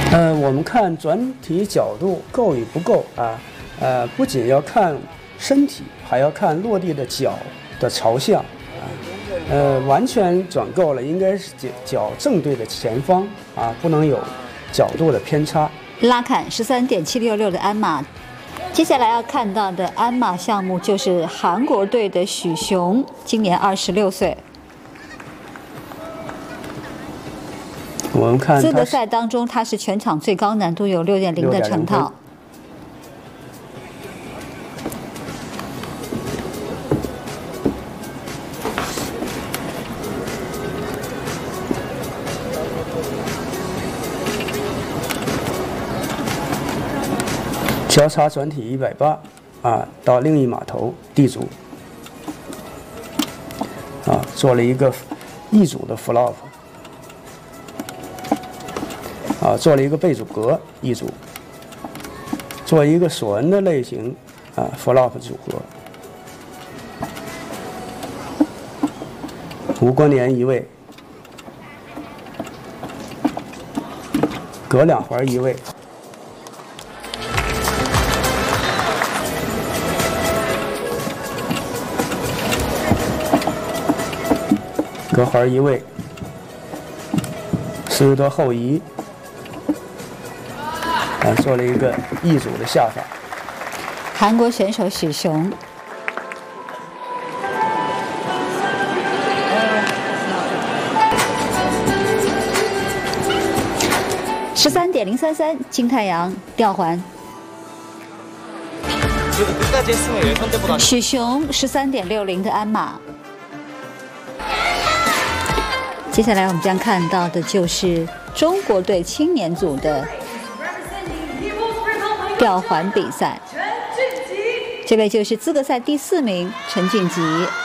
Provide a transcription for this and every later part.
我们看转体角度够与不够啊，不仅要看身体，还要看落地的脚的朝向啊。完全转够了，应该是脚正对着前方啊，不能有角度的偏差。 拉坎13.766的鞍马。接下来要看到的鞍马项目就是韩国队的许雄，今年26岁。 我们看资格赛当中，他是全场最高难度，有6.0的成套。 交叉转体180啊，到另一码头 D 组啊，做了一个E组的 flop 啊，做了一个背阻格 E组，做一个索恩的类型啊 flop 组合，无关联移位，隔2环移位。隔环移位，思维多后移，做了一个E组的下法。 韩国选手许雄。13.033金太阳吊环。许雄13.60的鞍马。接下来我们将看到的就是中国队青年组的吊环比赛，这位就是资格赛第4名陈俊吉。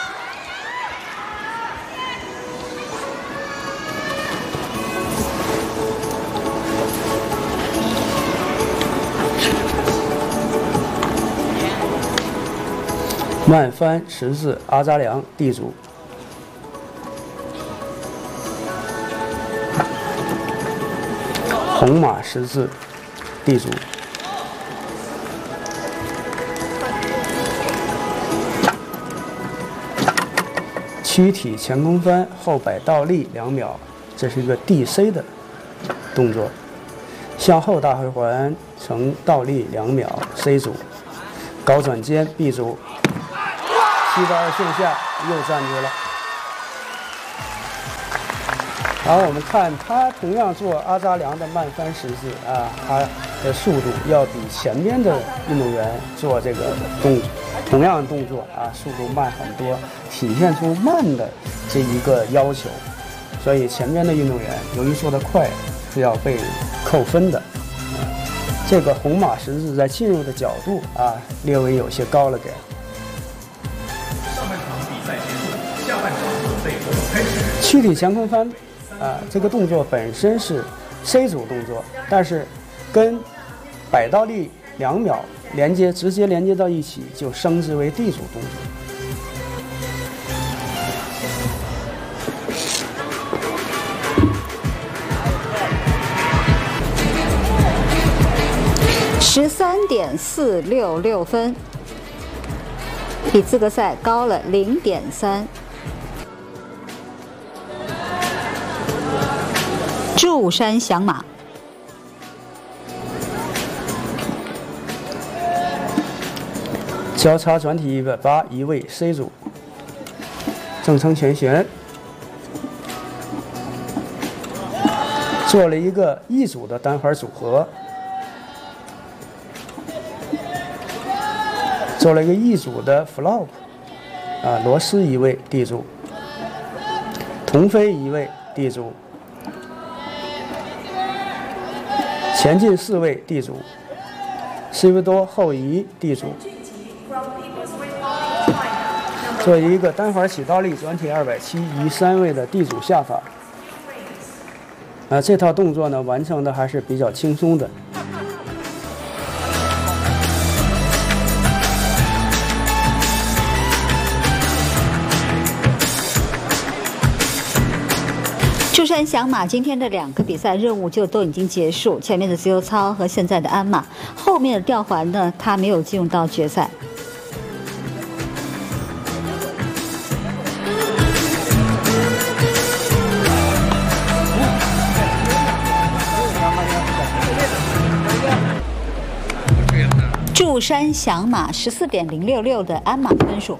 慢翻十字阿扎良 D 组。红马十字 D 组，躯体前空翻后摆倒立2秒，这是一个 DC 的动作。向后大回环呈倒立2秒 C 组，高转肩 B 组，7到2线下又站住了。然后我们看他同样做阿扎良的慢翻十字啊，他的速度要比前边的运动员做这个同样的动作啊，速度慢很多，体现出慢的这一个要求。所以前边的运动员由于做得快是要被扣分的。这个红马十字在进入的角度啊，略微有些高了点。 上半场比赛结束，下半场准备活动开始。 躯体前空翻。这个动作本身是 C 组动作，但是跟摆倒立2秒直接连接到一起，就升之为 D 组动作。 13.466分，比资格赛高了0.3。祝山响马， 交叉转体180移位 C 组，正撑前旋，做了一个E组的单环组合，做了一个E组的 flop， 螺丝移位 D 组，同飞移位 D 组。前进4位 D 组 ，C 多后移 D 组，做一个单环起倒立转体270移3位的 D 组下法。这套动作呢完成的还是比较轻松的。 祝山山响马今天的2个比赛任务就都已经结束，前面的自由操和现在的鞍马，后面的吊环呢，他没有进入到决赛。祝山响马14.066的鞍马分数。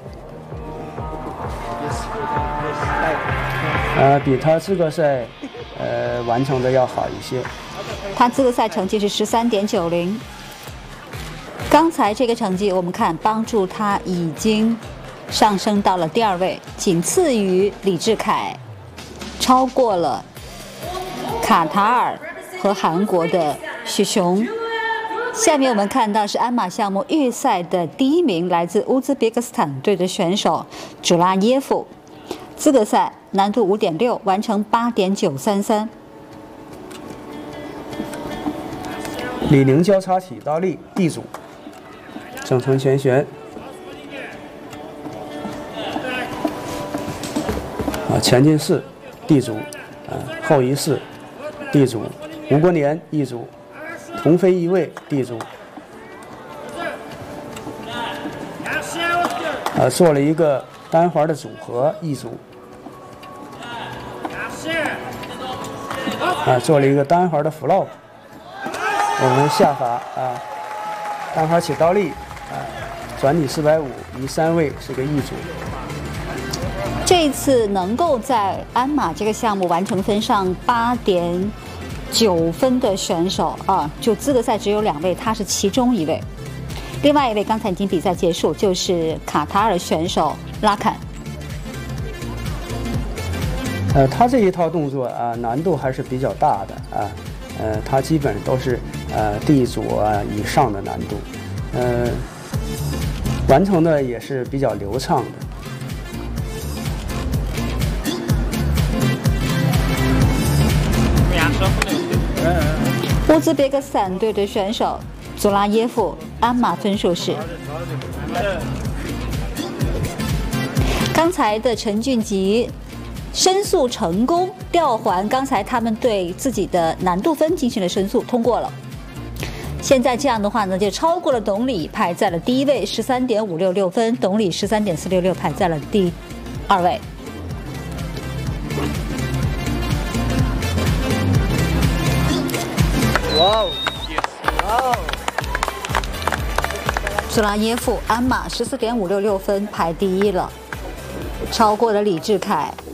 比他资格赛完成的要好一些。 他资格赛成绩是13.90。刚才这个成绩我们看帮助他已经上升到了第2位，仅次于李智凯，超过了卡塔尔和韩国的许雄。下面我们看到是鞍马项目预赛的第1名，来自乌兹别克斯坦队的选手朱拉耶夫，资格赛难度5.6，完成8.933。 李宁交叉体倒立 D 组，正程前旋。前进式 D 组，后移式 D 组，吴国年 E 组。同飞一位 D 组，做了一个单环的组合 E 组，做了一个单环的 flop， 我们下法单环起倒立转体450，移3位是个 E 组。 这一次能够在鞍马这个项目完成分上8.9分的选手就资格赛只有2位，他是其中1位。另外1位刚才已经比赛结束，就是卡塔尔选手拉坎。 他这一套动作难度还是比较大的他基本都是D 组以上的难度，完成的也是比较流畅的。 乌兹别克斯坦队的选手祖拉耶夫鞍马分数是。刚才的陈俊吉申诉成功，吊环刚才他们对自己的难度分进行了申诉，通过了。现在这样的话呢，就超过了董李，排在了第1位，13.566分，董李13.466排在了第2位。苏拉耶夫鞍马14.566分排第1了，超过了李智凯。